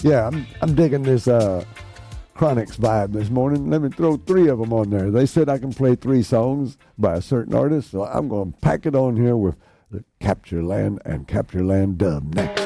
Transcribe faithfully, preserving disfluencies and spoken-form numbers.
Yeah, I'm, I'm digging this uh, Chronix vibe this morning. Let me throw three of them on there. They said I can play three songs by a certain artist, so I'm going to pack it on here with the Capture Land and Capture Land dub next.